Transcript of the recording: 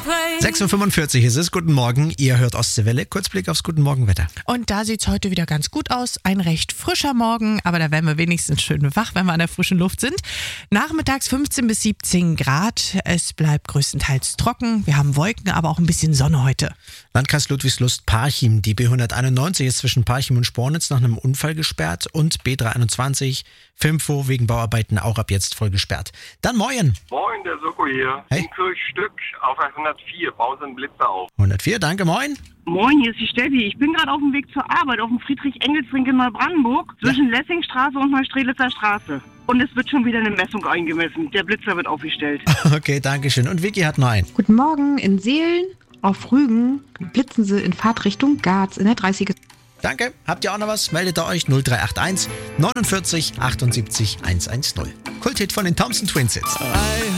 6.45 Uhr ist es. Guten Morgen, ihr hört Ostseewelle. Kurzblick aufs Guten Morgen-Wetter. Und da sieht es heute wieder ganz gut aus. Ein recht frischer Morgen, aber da werden wir wenigstens schön wach, wenn wir an der frischen Luft sind. Nachmittags 15 bis 17 Grad. Es bleibt größtenteils trocken. Wir haben Wolken, aber auch ein bisschen Sonne heute. Landkreis Ludwigslust-Parchim. Die B191 ist zwischen Parchim und Spornitz nach einem Unfall gesperrt und B321 Filmfo wegen Bauarbeiten auch ab jetzt voll gesperrt. Dann Moin. Moin, der Soko hier. Hey. In Kirchstück auf 104. Bauen Sie einen Blitzer auf. 104, danke, Moin. Moin, hier ist die Steffi. Ich bin gerade auf dem Weg zur Arbeit auf dem Friedrich-Engels-Ring in Neubrandenburg zwischen Lessingstraße und Neustrelitzer Straße. Und es wird schon wieder eine Messung eingemessen. Der Blitzer wird aufgestellt. Okay, danke schön. Und Vicky hat noch einen. Guten Morgen, in Seelen auf Rügen blitzen sie in Fahrtrichtung Garz in der 30er. Danke. Habt ihr auch noch was? Meldet ihr euch 0381 49 78 110. Kulthit von den Thompson Twins jetzt.